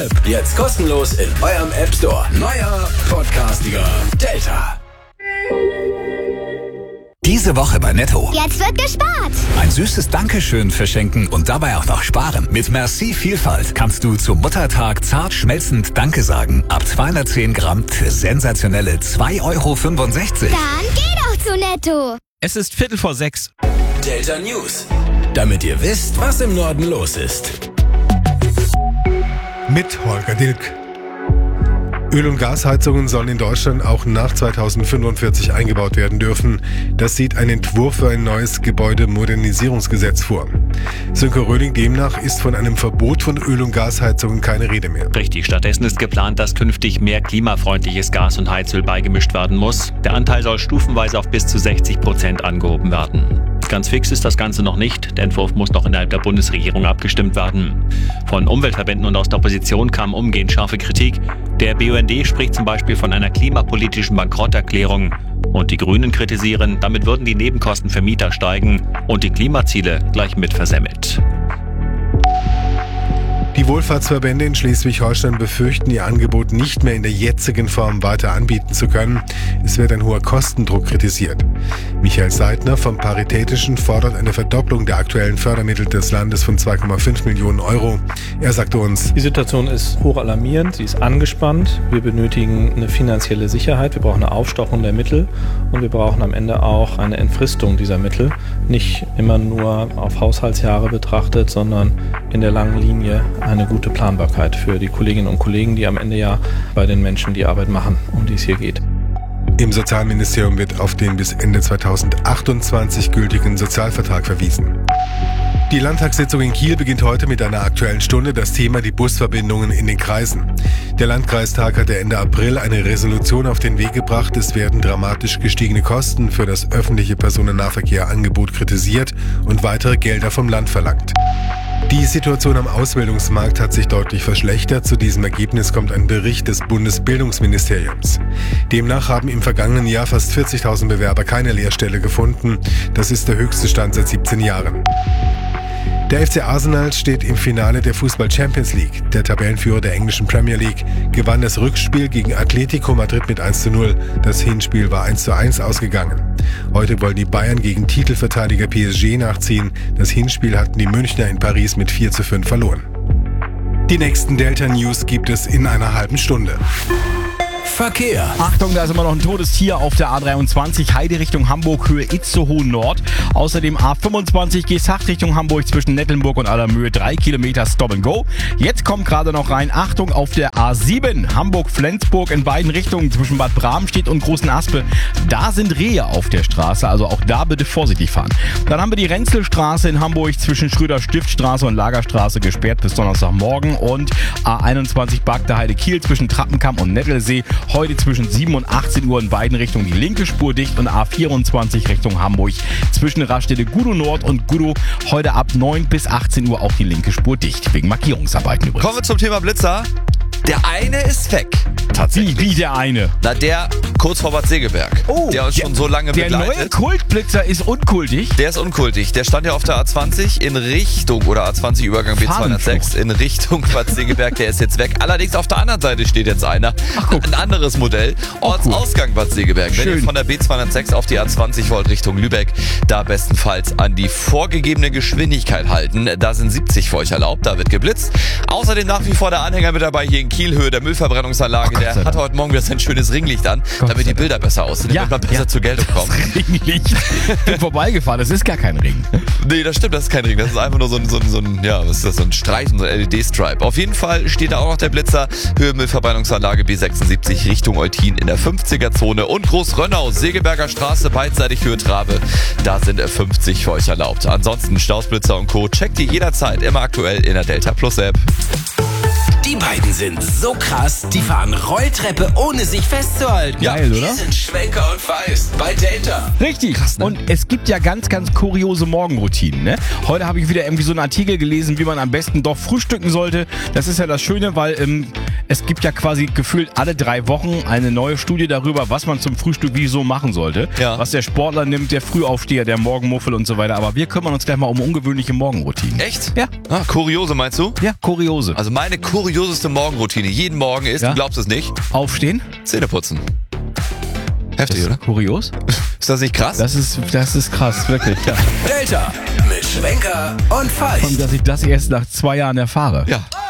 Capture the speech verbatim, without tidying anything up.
Jetzt kostenlos in eurem App Store. Neuer Podcastiger Delta. Diese Woche bei Netto. Jetzt wird gespart. Ein süßes Dankeschön verschenken und dabei auch noch sparen. Mit Merci Vielfalt kannst du zum Muttertag zart schmelzend Danke sagen. Ab zweihundertzehn Gramm für sensationelle zwei Euro fünfundsechzig. Dann geh doch zu Netto. Es ist Viertel vor sechs. Delta News. Damit ihr wisst, was im Norden los ist. Mit Holger Dilk. Öl- und Gasheizungen sollen in Deutschland auch nach zweitausendfünfundvierzig eingebaut werden dürfen. Das sieht ein Entwurf für ein neues Gebäudemodernisierungsgesetz vor. Sönke Röhling, demnach ist von einem Verbot von Öl- und Gasheizungen keine Rede mehr. Richtig, stattdessen ist geplant, dass künftig mehr klimafreundliches Gas und Heizöl beigemischt werden muss. Der Anteil soll stufenweise auf bis zu sechzig Prozent angehoben werden. Ganz fix ist das Ganze noch nicht. Der Entwurf muss noch innerhalb der Bundesregierung abgestimmt werden. Von Umweltverbänden und aus der Opposition kam umgehend scharfe Kritik. Der B U N D spricht zum Beispiel von einer klimapolitischen Bankrotterklärung. Und die Grünen kritisieren, damit würden die Nebenkosten für Mieter steigen und die Klimaziele gleich mit versemmelt. Die Wohlfahrtsverbände in Schleswig-Holstein befürchten, ihr Angebot nicht mehr in der jetzigen Form weiter anbieten zu können. Es wird ein hoher Kostendruck kritisiert. Michael Seidner vom Paritätischen fordert eine Verdopplung der aktuellen Fördermittel des Landes von zwei Komma fünf Millionen Euro. Er sagte uns: Die Situation ist hoch alarmierend, sie ist angespannt. Wir benötigen eine finanzielle Sicherheit, wir brauchen eine Aufstockung der Mittel und wir brauchen am Ende auch eine Entfristung dieser Mittel. Nicht immer nur auf Haushaltsjahre betrachtet, sondern in der langen Linie eine gute Planbarkeit für die Kolleginnen und Kollegen, die am Ende ja bei den Menschen die Arbeit machen, um die es hier geht. Im Sozialministerium wird auf den bis Ende zweitausendachtundzwanzig gültigen Sozialvertrag verwiesen. Die Landtagssitzung in Kiel beginnt heute mit einer Aktuellen Stunde. Das Thema die Busverbindungen in den Kreisen. Der Landkreistag hatte Ende April eine Resolution auf den Weg gebracht. Es werden dramatisch gestiegene Kosten für das öffentliche Personennahverkehrangebot kritisiert und weitere Gelder vom Land verlangt. Die Situation am Ausbildungsmarkt hat sich deutlich verschlechtert. Zu diesem Ergebnis kommt ein Bericht des Bundesbildungsministeriums. Demnach haben im vergangenen Jahr fast vierzigtausend Bewerber keine Lehrstelle gefunden. Das ist der höchste Stand seit siebzehn Jahren. Der F C Arsenal steht im Finale der Fußball-Champions League. Der Tabellenführer der englischen Premier League gewann das Rückspiel gegen Atletico Madrid mit eins zu null. Das Hinspiel war eins zu eins ausgegangen. Heute wollen die Bayern gegen Titelverteidiger P S G nachziehen. Das Hinspiel hatten die Münchner in Paris mit vier zu fünf verloren. Die nächsten Delta News gibt es in einer halben Stunde. Verkehr. Achtung, da ist immer noch ein Todestier auf der A dreiundzwanzig, Heide Richtung Hamburg, Höhe Itzehoe Nord. Außerdem A fünfundzwanzig, Geesthacht Richtung Hamburg zwischen Nettelnburg und Allermöhe, drei Kilometer Stop and Go. Jetzt kommt gerade noch rein, Achtung, auf der A sieben, Hamburg-Flensburg in beiden Richtungen zwischen Bad Bramstedt und Großen Aspe. Da sind Rehe auf der Straße, also auch da bitte vorsichtig fahren. Dann haben wir die Renzelstraße in Hamburg zwischen Schröder-Stiftstraße und Lagerstraße gesperrt bis Donnerstagmorgen und A einundzwanzig Bagde Heide Kiel zwischen Trappenkamm und Nettelsee. Heute zwischen sieben und achtzehn Uhr in beiden Richtungen die linke Spur dicht und A vierundzwanzig Richtung Hamburg zwischen Raststätte Gudow Nord und Gudow heute ab neun bis achtzehn Uhr auch die linke Spur dicht, wegen Markierungsarbeiten übrigens. Kommen wir zum Thema Blitzer. Der eine ist weg. Tatsächlich. Wie, wie der eine? Na, der kurz vor Bad Segeberg. Oh, der uns schon so lange der begleitet. Der neue Kultblitzer ist unkultig. Der ist unkultig. Der stand ja auf der A zwanzig in Richtung, oder A zwanzig Übergang B zweihundertsechs in Richtung Bad Segeberg. Der ist jetzt weg. Allerdings auf der anderen Seite steht jetzt einer. Ach, guck. Ein anderes Modell. Ortsausgang Bad Segeberg. Schön. Wenn ihr von der B zweihundertsechs auf die A zwanzig wollt Richtung Lübeck, da bestenfalls an die vorgegebene Geschwindigkeit halten. Da sind siebzig für euch erlaubt. Da wird geblitzt. Außerdem nach wie vor der Anhänger mit dabei hier in Kiel, Höhe der Müllverbrennungsanlage. Oh, der hat heute Morgen wieder sein schönes Ringlicht an, Gott damit die Bilder besser aussehen, ja, damit man besser ja, zur Geltung kommt. Ringlicht. Ich bin vorbeigefahren, das ist gar kein Ring. Nee, das stimmt, das ist kein Ring. Das ist einfach nur so ein, so ein, so ein ja, was ist das, so ein Streifen, so ein L E D-Stripe. Auf jeden Fall steht da auch noch der Blitzer. Höhe Müllverbrennungsanlage B sechsundsiebzig Richtung Eutin in der fünfziger-Zone und Großrönnau, Segeberger Straße, beidseitig Höhe Trabe. Da sind fünfzig für euch erlaubt. Ansonsten Stausblitzer und Co. checkt ihr jederzeit immer aktuell in der Delta Plus App. Die beiden sind so krass, die fahren Rolltreppe, ohne sich festzuhalten. Geil, ja, oder? Die sind Schwenker und Feist bei Delta. Richtig. Krass, ne? Und es gibt ja ganz, ganz kuriose Morgenroutinen. Ne? Heute habe ich wieder irgendwie so einen Artikel gelesen, wie man am besten doch frühstücken sollte. Das ist ja das Schöne, weil ähm, es gibt ja quasi gefühlt alle drei Wochen eine neue Studie darüber, was man zum Frühstück wie so machen sollte. Ja. Was der Sportler nimmt, der Frühaufsteher, der Morgenmuffel und so weiter. Aber wir kümmern uns gleich mal um ungewöhnliche Morgenroutinen. Echt? Ja. Ah, kuriose meinst du? Ja, kuriose. Also meine kurioseste Morgenroutine jeden Morgen ist, Ja. du glaubst es nicht, Aufstehen? Zähne putzen. Heftig, oder? Kurios? Ist das nicht krass? Das ist, das ist krass, wirklich. Ja. Delta mit Schwenker und Und Falk. dass ich das erst nach zwei Jahren erfahre. Ja.